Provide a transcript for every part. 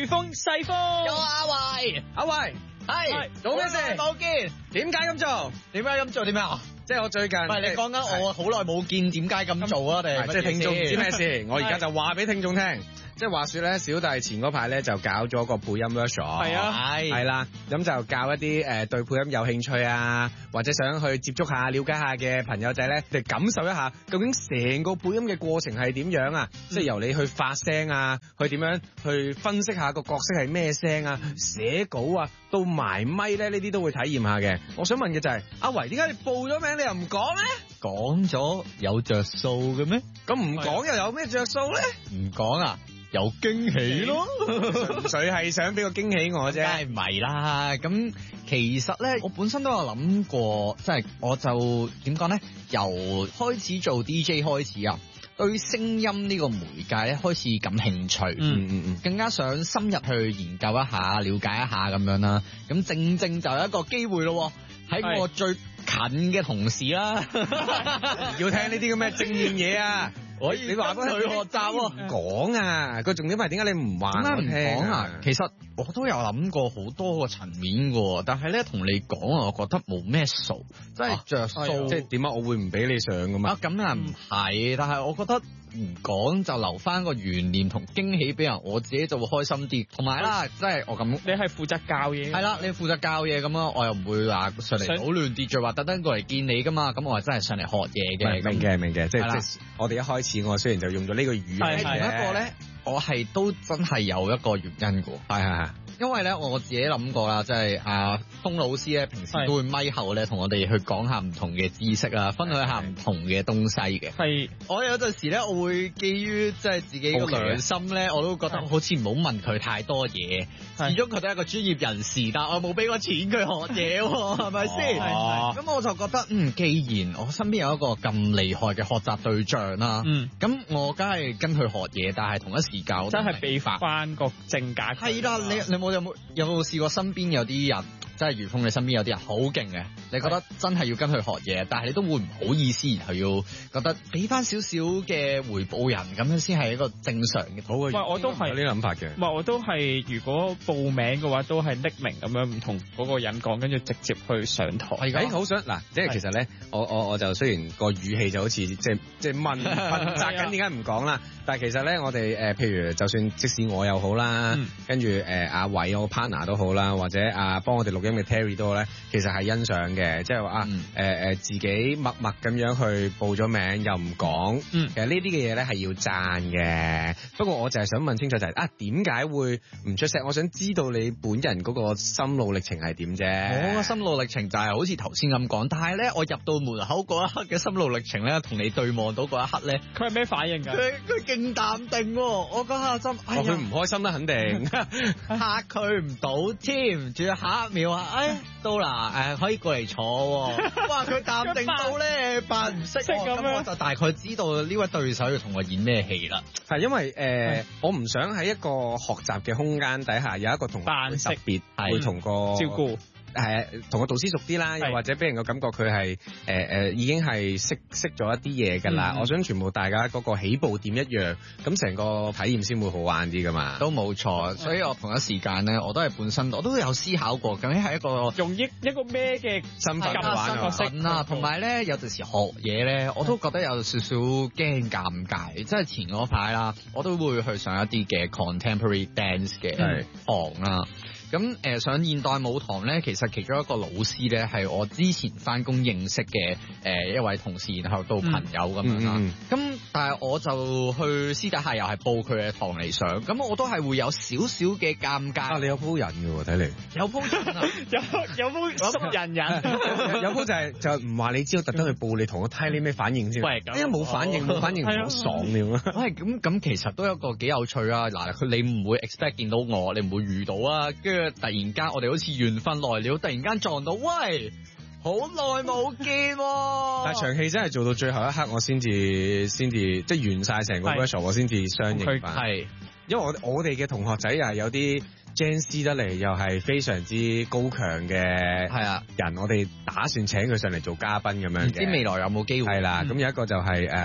御風細風， 有阿維， 阿維係做咩事？ 冇見， 點解咁做？ 點解咁做？點樣啊？ 即係我最近， 唔係你講緊我好耐冇見，點解咁做啊？你即係聽眾唔知咩事，我而家就話俾聽眾聽。即係話說咧，小弟前嗰排咧就搞咗個配音 workshop， 係啊， 係啦，咁就教一啲對配音有興趣啊，或者想去接觸下、了解下嘅朋友仔咧，嚟感受一下究竟成個配音嘅過程係點樣啊？即係由你去發聲啊，去點樣去分析下個角色係咩聲啊，寫稿啊，到埋咪咧，呢啲都會體驗下嘅。我想問嘅就係阿維，點解你報咗名你又唔講咧？ 講咗有着數嘅咩？ 咁唔講又有咩着數咧？ 唔講啊？有驚喜咯， 純粹係想俾個驚喜我啫， 梗係唔係啦。咁其實咧，我本身都有諗過，即係我就點講咧？由開始做 DJ 開始啊，對聲音呢個媒介咧開始感興趣，更加想深入去研究一下、了解一下咁樣啦。咁正正就有一個機會咯，喺我最近嘅同事啦， 要聽呢啲咁嘅正面嘢啊！你話俾佢學習喎，講啊！個重點係點解你唔話我聽啊？ 其實我都有諗過好多個層面嘅，但係咧同你講啊，我覺得冇咩數，即係着數， 即係點啊？我會唔俾你上㗎嘛？ 啊，咁啊唔係，但係我覺得唔講就留翻個懸念同驚喜俾人，我自己就會開心啲。同埋啦，即係我咁， 你係負責教嘢， 係啦，你負責教嘢咁啊，我又唔會話上嚟搗亂秩序，話特登過嚟見你噶嘛，咁我係真係上嚟學嘢嘅。 明嘅，即係我哋一開始我雖然就用咗呢個語氣嘅， 另一個咧，我係都真係有一個原因嘅， 係。 因為咧，我自己諗過啦，即係阿峰老師咧，平時都會咪後咧，同我哋去講下唔同嘅知識啊，分享下唔同嘅東西嘅。係，我有陣時咧，我會基於即係自己嘅良心咧，我都覺得好似唔好問佢太多嘢。始終佢都係一個專業人士，但我冇俾過錢佢學嘢，係咪先？咁我就覺得，既然我身邊有一個咁厲害嘅學習對象啦，咁我梗係跟佢學嘢，但係同一時間真係俾翻個正解。 係啦，你有冇試過身邊有啲人，即係如風你身邊有啲人好勁嘅，你覺得真係要跟佢學嘢，但係你都會唔好意思，然後要覺得俾翻少少嘅回報人，咁樣先係一個正常嘅好嘅。 喂，我都係有啲諗法嘅。 喂，我都係如果報名嘅話，都係匿名咁樣唔同嗰個人講，跟住直接去上台。 好想嗱，即係其實咧，我就雖然個語氣就好似即係問責緊，點解唔講啦？但係其實咧，我哋譬如就算即使我又好啦，跟住阿偉我 partner 都好啦，或者幫我哋錄音嘅 Terry 都好咧，其實係欣賞嘅，即係話自己默默咁樣去報咗名又唔講，其實呢啲嘅嘢咧係要讚嘅。不過我就係想問清楚就係點解會唔出聲？我想知道你本人嗰個心路歷程係點啫？ 我個心路歷程就係好似頭先咁講，但係咧我入到門口嗰一刻嘅心路歷程咧，同你對望到嗰一刻咧， 佢係咩反應㗎？ 佢勁淡定喎，我嗰下心， 佢唔開心啦，肯定嚇佢唔到添，仲要下一秒到啦，可以過嚟坐喎。哇，佢淡定到咧扮唔識咁，我就大概知道呢位對手要同我演咩戲啦。 係因為我唔想喺一個學習嘅空間底下有一個同學特別會同個照顧。 同個導師熟啲啦，又或者俾人個感覺佢係已經係識咗一啲嘢㗎啦。我想全部大家嗰個起步點一樣，咁成個體驗先會好玩啲㗎嘛。 都冇錯，所以我同一時間咧，我都係本身我都有思考過，究竟係一個用一個咩嘅身份玩角色啦，同埋咧有陣時學嘢咧，我都覺得有少少驚尷尬。即係前嗰排啦，我都會去上一啲嘅 contemporary dance 嘅堂啦。咁上現代舞堂咧，其實其中一個老師咧係我之前返工認識嘅一位同事，然後到朋友咁樣啦。咁但係我就去私底下又係報佢嘅堂嚟上，咁我都係會有少少嘅尷尬。 你有鋪人嘅喎，睇嚟有鋪人啊， 有鋪熟人， 有鋪就唔話你知道，特登去報你，同我睇你咩反應先。 喂， 冇反應，冇反應好爽嘅。 喂，咁其實都有一個幾有趣啊！嗱，你唔會 expect 見到我，你唔會遇到啊，跟住突然間我哋好似緣分來了，突然間撞到，喂，好耐冇見喎！ 但係場戲真係做到最後一刻，我先至即係完晒成個 workshop，我先至相應翻。係，因為我哋嘅同學仔又係有啲 Gen Z 得嚟，又係非常之高強嘅人，我哋打算請佢上嚟做嘉賓咁樣嘅。 唔知未來有冇機會？ 係啦，咁有一個就係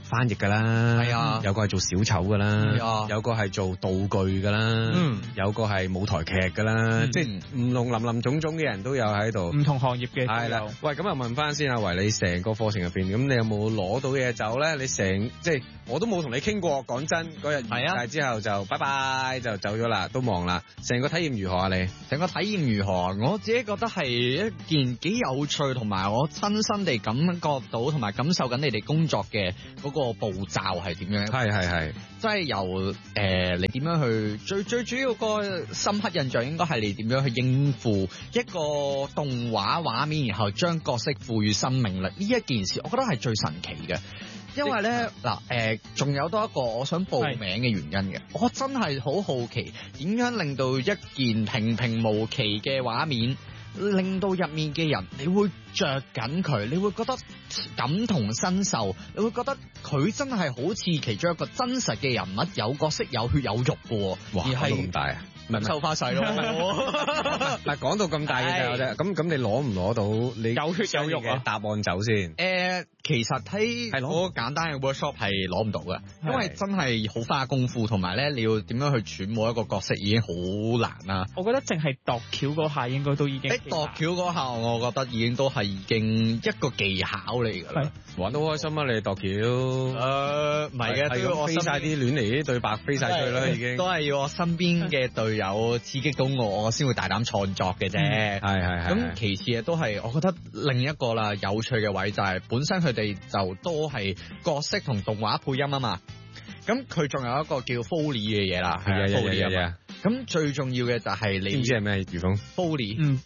翻譯㗎啦， 係啊， 有個係做小丑㗎啦，有個係做道具㗎啦，有個係舞台劇㗎啦，即係唔同林種種嘅人都有喺度， 唔同行業嘅。 係啦，喂，咁啊問翻先阿維，你成個課程入邊，咁你有冇攞到嘢走咧？你即係我都冇同你傾過，講真嗰日完晒之後就拜拜就走咗啦，都忙啦。成個體驗如何啊？你成個體驗如何？我自己覺得係一件幾有趣，同埋我親身地感覺到同埋感受緊你哋工作嘅嗰個步驟係點樣？ 係， 即係由你點樣去最主要個深刻印象應該係你點樣去應付一個動畫畫面，然後將角色賦予生命力呢一件事，我覺得係最神奇嘅。因為咧仲有多一個我想報名嘅原因嘅，我真係好好奇點樣令到一件平平無奇嘅畫面，令到入面嘅人你會着緊佢，你會覺得感同身受，你會覺得佢真係好似其中一個真實嘅人物，有角色有血有肉嘅， 哇，而係咁大啊！ 收花細咯， 嗱，講到咁大嘅啫，咁你攞唔攞到你有血有肉嘅答案走先？ 其實喺嗰個簡單嘅 workshop 係攞唔到嘅，因為真係好花功夫，同埋咧你要點樣去揣摩一個角色已經好難啦。 我覺得淨係度橋嗰下應該都已經度橋嗰下，我覺得已經都係已經一個技巧嚟㗎啦。 玩得好開心啊！你度橋唔係嘅，都要我飛晒啲亂嚟啲對白飛晒出去啦，已經都係要我身邊嘅隊友刺激到我先會大膽創作嘅啫。 係。 咁其次嘅都係我覺得另一個啦有趣嘅位就係本身佢哋就都係角色同動畫配音啊嘛。咁佢仲有一個叫 Foley 嘅嘢啦，係 Foley 啊。咁最重要嘅就係你知唔知係咩？如風 Foley，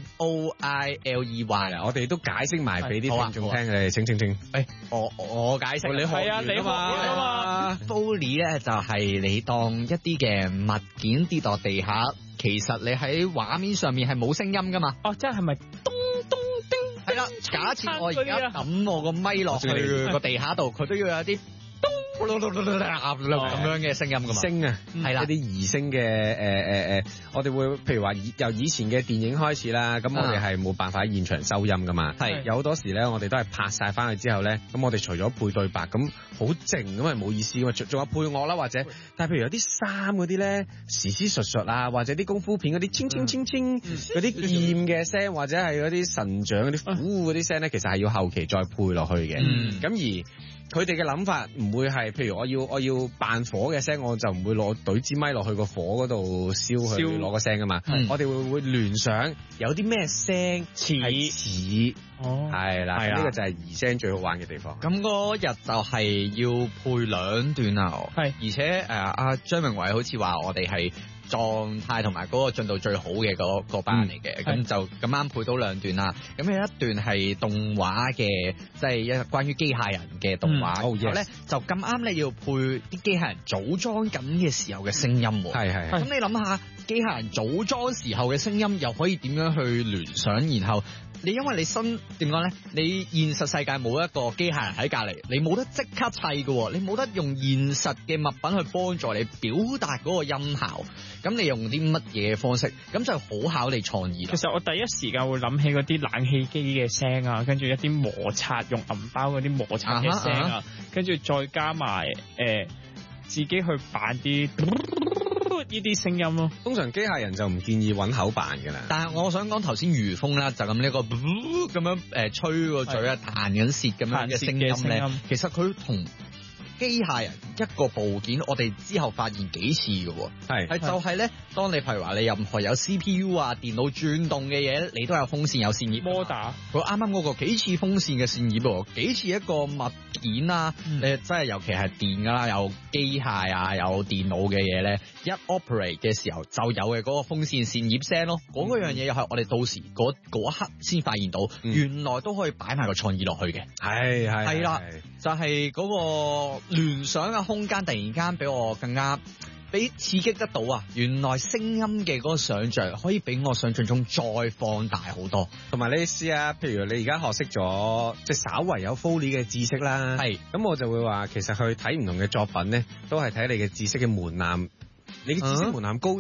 F-O-I-L-E-Y， 我哋都解釋埋俾啲聽眾聽嘅，請。 我解釋， 你學啊，你學啊嘛。 Foley 咧就係你當一啲嘅物件跌落地下，其實你喺畫面上面係冇聲音噶嘛。 哦，即係咪咚咚叮？ 係啦，假設我而家抌我個咪落去個地下度，佢都要有啲咚咁樣嘅聲音噶嘛。 聲啊，係啦，一啲擬聲嘅我哋會譬如話由以前嘅電影開始啦，咁我哋係冇辦法喺現場收音噶嘛。係有好多時咧，我哋都係拍晒翻去之後咧，咁我哋除咗配對白，咁好靜咁係冇意思噶嘛，仲有配樂啦，或者但係譬如有啲衫嗰啲咧，時時術術啊，或者啲功夫片嗰啲清嗰啲劍嘅聲，或者係嗰啲神掌嗰啲呼嗰啲聲咧，其實係要後期再配落去嘅。咁而佢哋嘅諗法唔會係，譬如我要扮火嘅聲，我就唔會懟支咪落去個火嗰度燒攞個聲噶嘛。我哋會聯想有啲咩聲似，係啦，呢個就係擬聲最好玩嘅地方。 咁嗰日就係要配兩段啊，而且阿張明偉好似話我哋係狀態同埋嗰個進度最好嘅嗰班嚟嘅，咁就咁啱配到兩段啦。咁有一段係動畫嘅，即係一關於機械人嘅動畫，然後咧就咁啱咧要配啲機械人組裝緊嘅時候嘅聲音。係。咁你諗下，機械人組裝時候嘅聲音又可以點樣去聯想？然後因為你點講咧？你現實世界冇一個機械人喺隔離，你冇得即刻砌嘅，你冇得用現實嘅物品去幫助你表達嗰個音效。咁你用啲乜嘢方式？咁就好考你創意啦。 其實我第一時間會諗起嗰啲冷氣機嘅聲啊，跟住一啲摩擦用銀包嗰啲摩擦嘅聲啊，跟住再加埋自己去扮啲呢啲聲音咯。 通常機械人就唔建議揾口扮㗎啦。 但係我想講頭先如風啦，就咁呢個咁樣吹個嘴啊，彈緊舌咁樣嘅聲音咧，其實佢同機械人一個部件，我哋之後發現幾次嘅喎，係就係咧，當你譬如話你任何有 CPU 啊電腦轉動嘅嘢，你都有風扇有扇葉。摩打佢啱啱嗰個幾似風扇嘅扇葉喎，幾似一個物件啦，你真係尤其係電㗎啦，有機械啊有電腦嘅嘢咧，一 operate 嘅時候就有嘅嗰個風扇扇葉聲咯，嗰樣嘢又係我哋到時嗰一刻先發現到，原來都可以擺埋個創意落去嘅。係啦，就係嗰個聯想嘅空間突然間俾我更加俾刺激得到啊！原來聲音嘅嗰個想像可以比我想象中再放大好多。 同埋你試下，譬如你而家學識咗即係稍為有 Foley 嘅知識啦，咁我就會話其實去睇唔同嘅作品咧，都係睇你嘅知識嘅門檻。你嘅知識門檻高咗咧，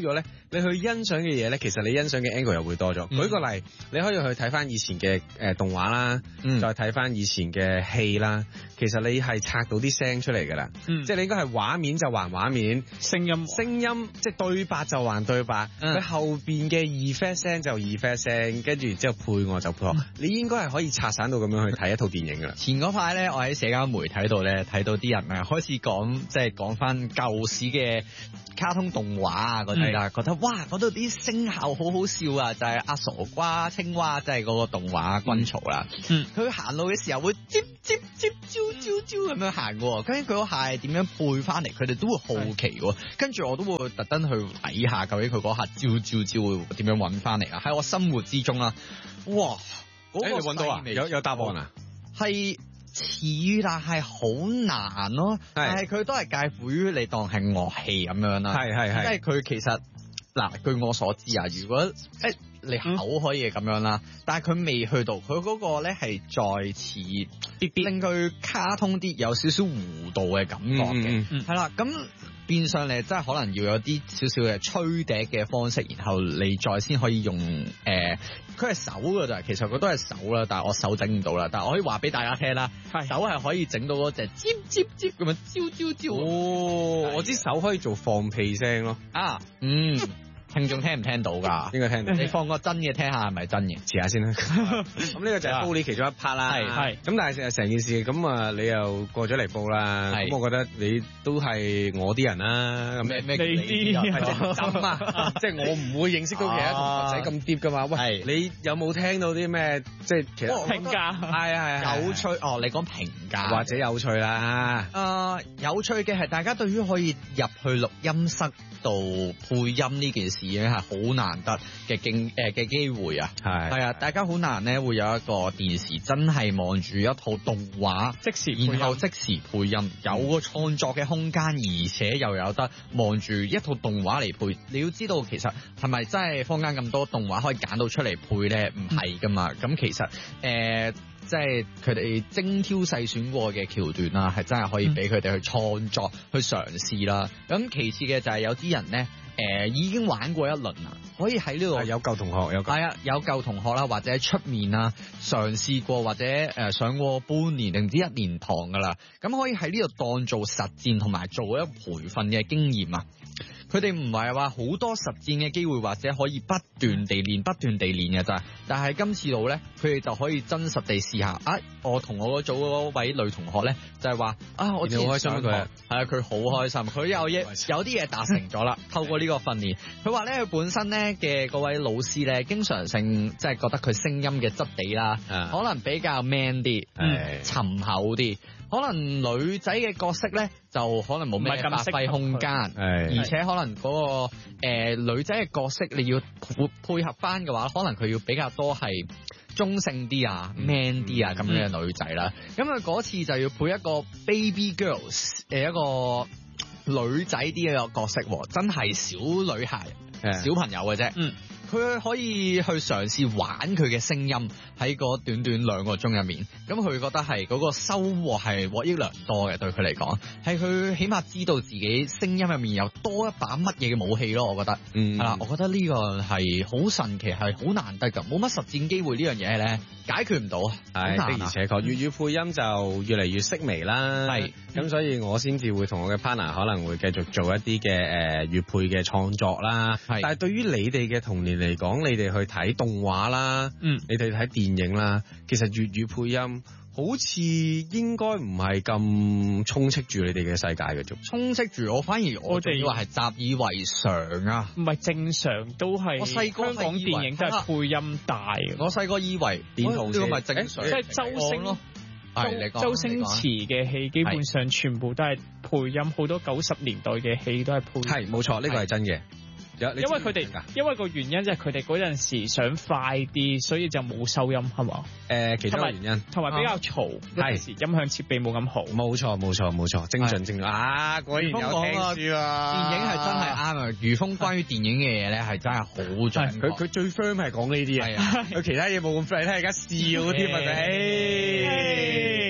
你去欣賞嘅嘢咧，其實你欣賞嘅 angle 又會多咗。舉個例，你可以去睇翻以前嘅動畫啦，再睇翻以前嘅戲啦。其實你係拆到啲聲出嚟㗎啦，即係你應該係畫面就還畫面，聲音即係對白就還對白，佢後邊嘅 effect 聲就 effect 聲，跟住然之後配樂就配樂。你應該係可以拆散到咁樣去睇一套電影㗎啦。 前嗰排咧，我喺社交媒體度咧睇到啲人啊開始講翻舊時嘅卡通動畫啊嗰啲啦，覺得哇嗰度啲聲效好好笑啊，就係阿傻瓜青蛙即係嗰個動畫軍曹啦。佢行路嘅時候會接咁樣行嘅，究竟佢嗰下係點樣配翻嚟？佢哋都會好奇喎。跟住我都會特登去睇下，究竟佢嗰下招會點樣揾翻嚟啊？喺我生活之中啦，哇！嗰個揾到啊？有答案啊？ 係似，但係好難咯。但係佢都係介乎於你當係樂器咁樣啦。係。即係佢其實嗱，據我所知啊，如果你口可以咁樣啦，但係佢未去到，佢嗰個咧係再似令佢卡通啲，有少少弧度嘅感覺嘅，係啦。咁變相你真係可能要有啲少少嘅吹笛嘅方式，然後你再先可以用佢係手㗎咋，其實佢都係手啦，但係我手整唔到啦。但係我可以話俾大家聽啦，手係可以整到嗰隻接咁樣招。 哦，我知手可以做放屁聲咯。 聽眾聽唔聽到㗎？ 應該聽到。 你放個真嘅聽下係咪真嘅？ 遲下先啦。咁呢個就係煲你其中一 part 啦。係。咁但係成件事咁啊，你又過咗嚟煲啦。咁我覺得你都係我啲人啦。咁咩？ 你啲人係啊？即係我唔會認識到其他同學仔咁 deep 㗎嘛。喂，你有冇聽到啲咩？即係其實評價係有趣。哦，你講評價或者有趣啦。 有趣嘅係大家對於可以入去錄音室度配音呢件事咧係好難得嘅機會啊！係啊，大家好難咧會有一個電視真係望住一套動畫即時， 然後即時配音，有個創作嘅空間，而且又有得望住一套動畫嚟配。你要知道其實係咪真係坊間咁多動畫可以揀到出嚟配咧？唔係噶嘛。咁其實即係佢哋精挑細選過嘅橋段啦，係真係可以俾佢哋去創作、去嘗試啦。咁其次嘅就係有啲人咧，已經玩過一輪啦，可以喺呢度有舊同學有舊同學啦，或者出面啦嘗試過，或者上過半年定唔知1年堂噶啦，咁可以喺呢度當做實戰同埋做一培訓嘅經驗啊。佢哋唔係話好多實戰嘅機會，或者可以不斷地練嘅咋。但係今次度咧，佢哋就可以真實地試下。我同我嗰組嗰位女同學咧，就係話我之前好開心佢係啊，佢好開心，佢有啲嘢達成咗啦。透過呢個訓練，佢話咧佢本身咧嘅嗰位老師咧，經常性即係覺得佢聲音嘅質地啦，可能比較 man 啲，沉厚啲。可能女仔嘅角色咧，就可能冇咩發揮空間，而且可能嗰個女仔嘅角色你要配合翻嘅話，可能佢要比較多係中性啲啊、man 啲啊咁樣嘅女仔啦。咁佢嗰次就要配一個 baby girls 一個女仔啲嘅角色，真係小女孩、小朋友嘅啫。佢可以去嘗試玩佢嘅聲音喺嗰短短2個鐘入面，咁佢覺得係嗰個收穫係獲益良多嘅，對佢嚟講，係佢起碼知道自己聲音入面有多一把乜嘢嘅武器咯，我覺得，係啦，我覺得呢個係好神奇，係好難得㗎，冇乜實戰機會呢樣嘢咧解決唔到， 係的而且確粵語配音就越嚟越式微啦，係，咁所以我先至會同我嘅 partner 可能會繼續做一啲嘅粵配嘅創作啦，但係對於你哋嘅童年嚟講，你哋去睇動畫啦，你哋睇電影啦，其實粵語配音好似應該唔係咁充斥住你哋嘅世界嘅啫。充斥住我，反而我仲以為係習以為常啊。 唔係正常都係。我細個香港電影都係配音大。我細個以為電同呢個咪正常， 即係周星馳嘅戲基本上全部都係配音，好多90年代嘅戲都係配音。 係冇錯，呢個係真嘅。 因為個原因就係佢哋嗰陣時想快啲，所以就冇收音係嘛？ 其中一個原因， 同埋比較嘈，嗰陣時音響設備冇咁好。 冇錯，精準啊！果然有聽書啊！ 電影係真係啱啊！余峰關於電影嘅嘢咧係真係好準。 佢最 firm 係講呢啲嘢，佢其他嘢冇咁 friend，睇而家笑添啊！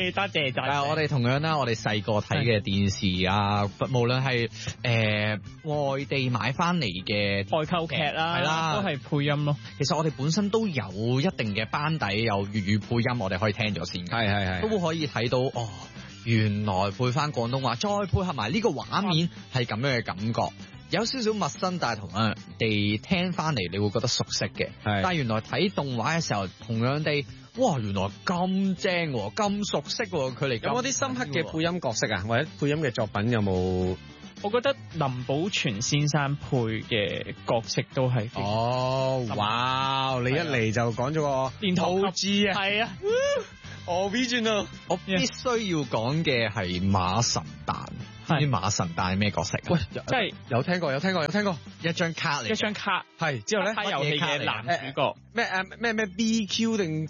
多謝。 但係我哋同樣啦，我哋細個睇嘅電視啊，無論係外地買翻嚟嘅外購劇啦， 係啦， 都係配音咯。 其實我哋本身都有一定嘅班底，有粵語配音，我哋可以聽咗先。 係都可以睇到哦，原來配翻廣東話，再配合埋呢個畫面係咁樣嘅感覺。有少少陌生，但係同樣地聽翻嚟，你會覺得熟悉嘅。但係原來睇動畫嘅時候，同樣地，哇！原來咁正喎，咁熟悉喎，佢哋有冇啲深刻嘅配音角色啊？或者配音嘅作品有冇？ 我覺得林保全先生配嘅角色都係哇！你一嚟就講咗個連套字啊，係啊 ，original。 我必須要講嘅係馬神誕。啲馬神誕係咩角色啊？ 喂，即係有聽過，一張卡嚟， 一張卡係之後咧， 遊戲嘅男主角咩 BQ 定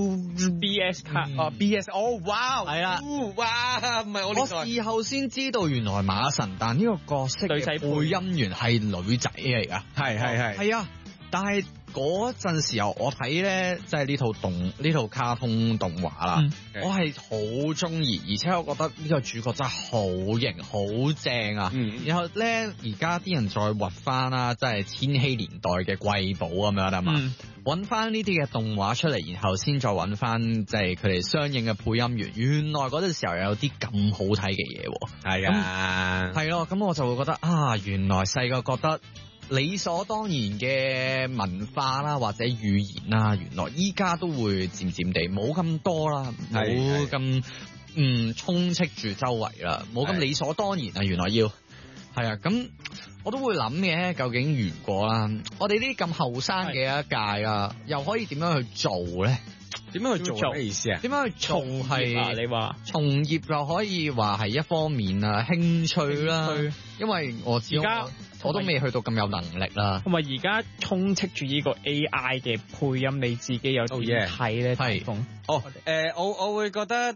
QBS 卡 BS 哇係啦， 哇唔係我事後先知道原來馬神誕呢個角色嘅配音員係女仔嚟㗎，係啊，但係嗰陣時候我睇咧，即係呢套卡通動畫啦，我係好中意，而且我覺得呢個主角真係好型好正啊！然後咧，而家啲人再畫翻啦，即係千禧年代嘅貴寶咁樣啦嘛，揾翻呢啲嘅動畫出嚟，然後先再揾翻即係佢哋相應嘅配音員。原來嗰陣時候有啲咁好睇嘅嘢喎， 係啊， 係咯，咁我就會覺得啊，原來細個覺得理所當然嘅文化啦，或者語言啦，原來依家都會漸漸地冇咁多啦，冇咁充斥住周圍啦，冇咁理所當然啊！原來要係啊，咁我都會諗嘅，究竟如果啦，我哋呢啲咁後生嘅一屆啊，又可以點樣去做咧？ 點樣去做咩意思啊？ 點樣去做係你話從業就可以話係一方面啊，興趣啦，因為我而家我都未去到咁有能力啦。同埋而家充斥住呢個 AI 嘅配音，你自己有點睇咧？係我會覺得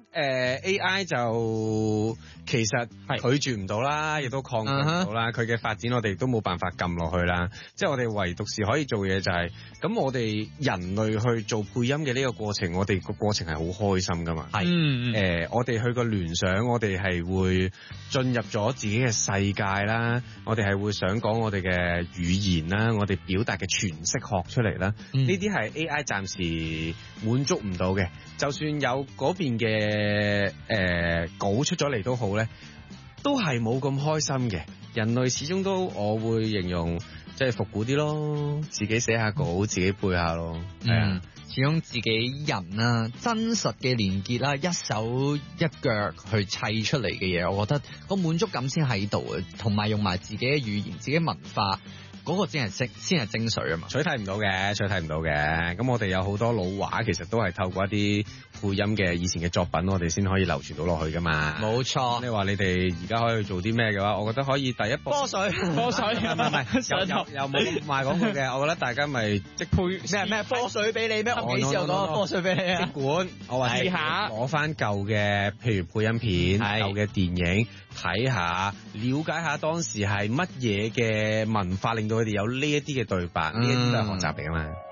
AI 就其實拒絕唔到啦，亦都抗拒唔到啦。佢嘅發展我哋都冇辦法撳落去啦。即係我哋唯獨是可以做嘢就係咁，我哋人類去做配音嘅呢個過程，我哋個過程係好開心噶嘛。我哋去個聯想，我哋係會進入咗自己嘅世界啦。我哋係會想講我哋嘅語言啦，我哋表達嘅詮釋學出嚟啦。呢啲係 AI 暫時滿足唔到嘅。就算有嗰邊嘅稿出咗嚟都好咧，都係冇咁開心嘅。人類始終都我會形容即係復古啲咯，自己寫下稿，自己背下咯。 始終自己人啊，真實嘅連結啦，一手一腳去砌出嚟嘅嘢，我覺得個滿足感先喺度嘅，同埋用埋自己嘅語言、自己文化。嗰個先係精髓啊嘛， 取替唔到嘅。咁我哋有好多老話，其實都係透過一啲配音嘅以前嘅作品，我哋先可以流傳到落去噶嘛。 冇錯。 你話你哋而家可以做啲咩嘅話，我覺得可以第一步。 波水， 唔係，又冇賣廣告嘅。我覺得大家咪即配咩波水俾你咩？我幾時有講波水俾你啊？ 即管我話試下攞翻舊嘅，譬如配音片、舊嘅電影睇下，了解下當時係乜嘢嘅文化令到佢哋有呢一啲嘅對白，呢一啲都係學習嚟㗎嘛。